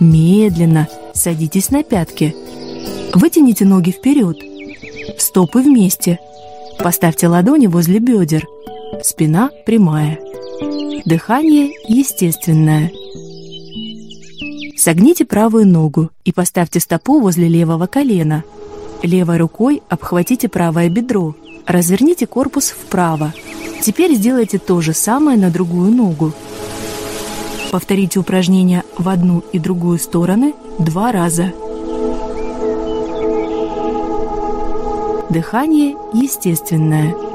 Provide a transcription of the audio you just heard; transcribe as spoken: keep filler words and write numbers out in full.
Медленно садитесь на пятки. Вытяните ноги вперед. Стопы вместе. Поставьте ладони возле бедер. Спина прямая. Дыхание естественное. Согните правую ногу и поставьте стопу возле левого колена. Левой рукой обхватите правое бедро. Разверните корпус вправо. Теперь сделайте то же самое на другую ногу. Повторите упражнение в одну и другую стороны два раза. Дыхание естественное.